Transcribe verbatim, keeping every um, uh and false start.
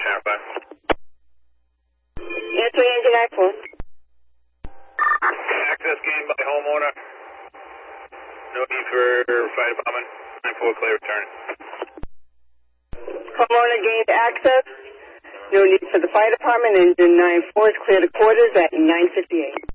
Channel five. Answering engine nine four. Access gained by homeowner. No need for fire department. nine four, clear return. Homeowner gained access. No need for the fire department. Engine nine four is clear to quarters at nine fifty-eight.